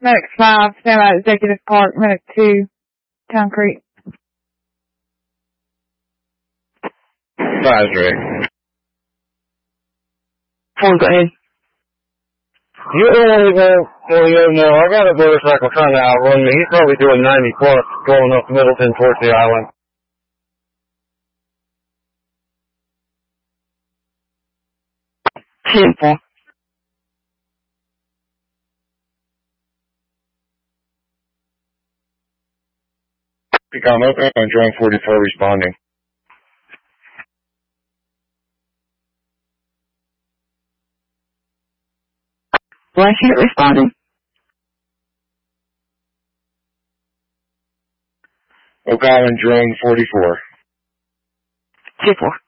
Medic 5, stand by Executive Park. Medic 2, Concrete. 5, Drake. 4, go ahead. You don't want to go, no, I got a motorcycle trying to outrun me. He's probably doing 90 plus going up Middleton towards the island. Simple. Become open and join 44 responding. Black Hit responding. Oak Island drone 44. 2-4.